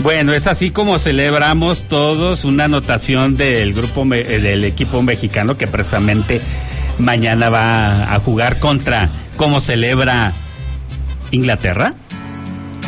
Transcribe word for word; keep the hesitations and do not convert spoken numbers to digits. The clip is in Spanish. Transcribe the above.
Bueno, es así como celebramos todos una anotación del grupo me, del equipo mexicano que precisamente mañana va a jugar contra, ¿cómo celebra Inglaterra?